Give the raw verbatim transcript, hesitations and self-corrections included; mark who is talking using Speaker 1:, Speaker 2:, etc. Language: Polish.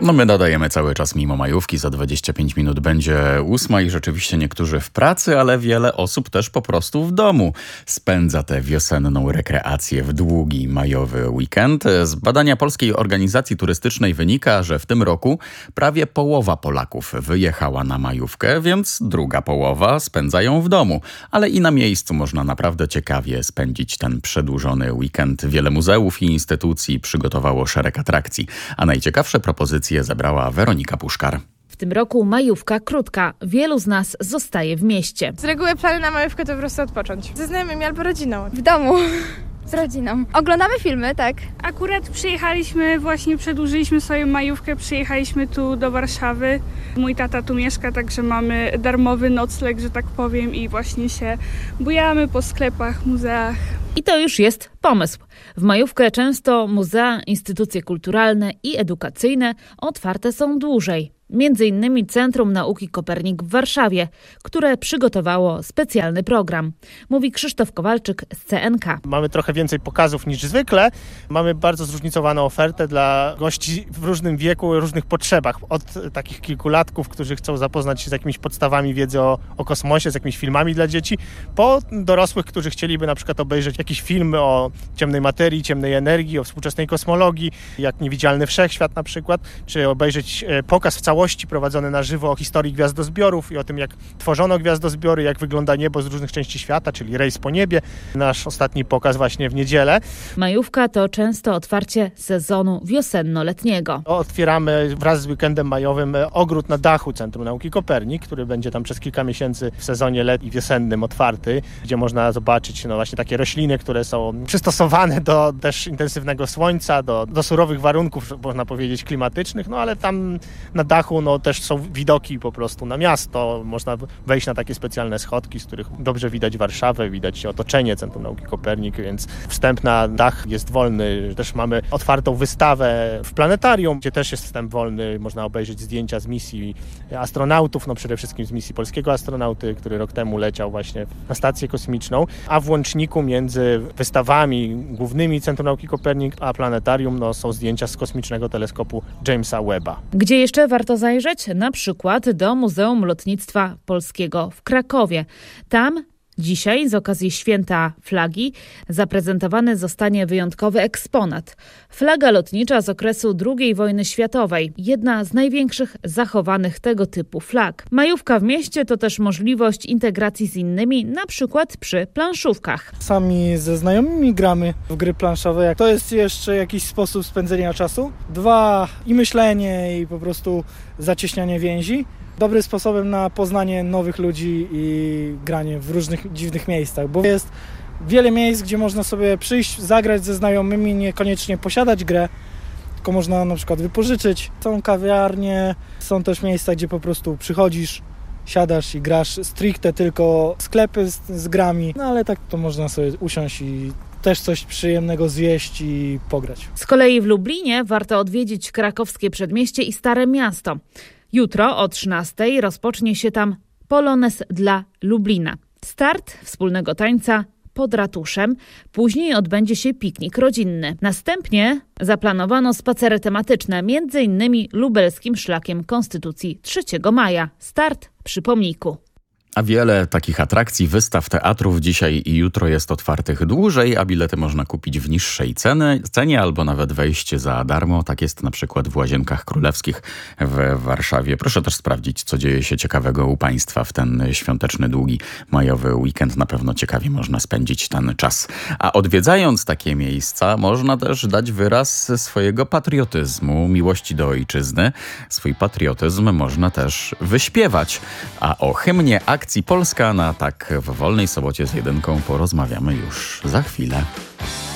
Speaker 1: No my nadajemy cały czas mimo majówki, za dwadzieścia pięć minut będzie ósma i rzeczywiście niektórzy w pracy, ale wiele osób też po prostu w domu spędza tę wiosenną rekreację w długi majowy weekend. Z badania Polskiej Organizacji Turystycznej wynika, że w tym roku prawie połowa Polaków wyjechała na majówkę, więc druga połowa spędza ją w domu. Ale i na miejscu można naprawdę ciekawie spędzić ten przedłużony weekend. Wiele muzeów i instytucji przygotowało szereg atrakcji, a najciekawsze propozycje zebrała Weronika Puszkar.
Speaker 2: W tym roku majówka krótka. Wielu z nas zostaje w mieście.
Speaker 3: Z reguły plany na majówkę to po prostu odpocząć. Ze znajomymi albo rodziną.
Speaker 4: W domu. Z rodziną. Oglądamy filmy, tak?
Speaker 5: Akurat przyjechaliśmy, właśnie przedłużyliśmy swoją majówkę, przyjechaliśmy tu do Warszawy. Mój tata tu mieszka, także mamy darmowy nocleg, że tak powiem, i właśnie się bujamy po sklepach, muzeach.
Speaker 2: I to już jest pomysł. W majówkę często muzea, instytucje kulturalne i edukacyjne otwarte są dłużej. Między innymi Centrum Nauki Kopernik w Warszawie, które przygotowało specjalny program. Mówi Krzysztof Kowalczyk z C N K.
Speaker 6: Mamy trochę więcej pokazów niż zwykle. Mamy bardzo zróżnicowaną ofertę dla gości w różnym wieku, różnych potrzebach. Od takich kilkulatków, którzy chcą zapoznać się z jakimiś podstawami wiedzy o, o kosmosie, z jakimiś filmami dla dzieci, po dorosłych, którzy chcieliby na przykład obejrzeć jakiś film o ciemnej materii, ciemnej energii, o współczesnej kosmologii, jak Niewidzialny Wszechświat na przykład, czy obejrzeć pokaz w całości prowadzony na żywo o historii gwiazdozbiorów i o tym, jak tworzono gwiazdozbiory, jak wygląda niebo z różnych części świata, czyli Rejs po niebie. Nasz ostatni pokaz właśnie w niedzielę.
Speaker 2: Majówka to często otwarcie sezonu wiosenno-letniego.
Speaker 6: Otwieramy wraz z weekendem majowym ogród na dachu Centrum Nauki Kopernik, który będzie tam przez kilka miesięcy w sezonie letnim i wiosennym otwarty, gdzie można zobaczyć no właśnie takie rośliny, które są przystosowane do też intensywnego słońca, do, do surowych warunków, można powiedzieć, klimatycznych, no ale tam na dachu no też są widoki po prostu na miasto. Można wejść na takie specjalne schodki, z których dobrze widać Warszawę, widać otoczenie Centrum Nauki Kopernik, więc wstęp na dach jest wolny. Też mamy otwartą wystawę w planetarium, gdzie też jest wstęp wolny. Można obejrzeć zdjęcia z misji astronautów, no przede wszystkim z misji polskiego astronauty, który rok temu leciał właśnie na stację kosmiczną. A w łączniku między wystawami głównymi Centrum Nauki Kopernik a planetarium no, są zdjęcia z kosmicznego teleskopu Jamesa Webba.
Speaker 2: Gdzie jeszcze warto zajrzeć? Na przykład do Muzeum Lotnictwa Polskiego w Krakowie. Tam dzisiaj z okazji Święta Flagi zaprezentowany zostanie wyjątkowy eksponat. Flaga lotnicza z okresu drugiej wojny światowej. Jedna z największych zachowanych tego typu flag. Majówka w mieście to też możliwość integracji z innymi, na przykład przy planszówkach.
Speaker 7: Sami ze znajomymi gramy w gry planszowe. To jest jeszcze jakiś sposób spędzenia czasu. Dwa, i myślenie, i po prostu zacieśnianie więzi. Dobrym sposobem na poznanie nowych ludzi i granie w różnych dziwnych miejscach, bo jest wiele miejsc, gdzie można sobie przyjść, zagrać ze znajomymi, niekoniecznie posiadać grę, tylko można na przykład wypożyczyć. Są kawiarnie, są też miejsca, gdzie po prostu przychodzisz, siadasz i grasz stricte tylko sklepy z, z grami, no ale tak to można sobie usiąść i też coś przyjemnego zjeść i pograć.
Speaker 2: Z kolei w Lublinie warto odwiedzić krakowskie przedmieście i Stare Miasto. Jutro o trzynastej rozpocznie się tam Polonez dla Lublina. Start wspólnego tańca pod ratuszem. Później odbędzie się piknik rodzinny. Następnie zaplanowano spacery tematyczne, między innymi lubelskim szlakiem Konstytucji trzeciego maja. Start przy pomniku.
Speaker 1: A wiele takich atrakcji, wystaw, teatrów dzisiaj i jutro jest otwartych dłużej, a bilety można kupić w niższej ceny, cenie albo nawet wejście za darmo. Tak jest na przykład w Łazienkach Królewskich w Warszawie. Proszę też sprawdzić, co dzieje się ciekawego u Państwa w ten świąteczny, długi, majowy weekend. Na pewno ciekawie można spędzić ten czas. A odwiedzając takie miejsca, można też dać wyraz swojego patriotyzmu, miłości do ojczyzny. Swój patriotyzm można też wyśpiewać. A o hymnie akcji Polska na tak w wolnej sobocie z jedynką porozmawiamy już za chwilę.